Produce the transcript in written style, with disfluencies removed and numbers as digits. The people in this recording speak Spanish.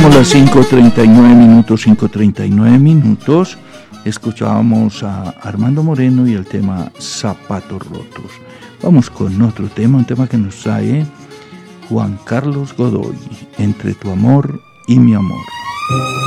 Son las 5:39 minutos. Escuchábamos a Armando Moreno y el tema Zapatos Rotos. Vamos con otro tema, un tema que nos trae Juan Carlos Godoy, Entre tu amor y mi amor.